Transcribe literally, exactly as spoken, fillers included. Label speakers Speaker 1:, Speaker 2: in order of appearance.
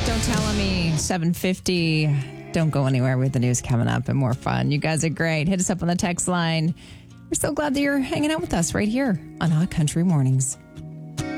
Speaker 1: Don't tell me seven fifty. Don't go anywhere with the news coming up and more fun. You guys are great. Hit us up on the text line. We're so glad that you're hanging out with us right here on Hot Country Mornings.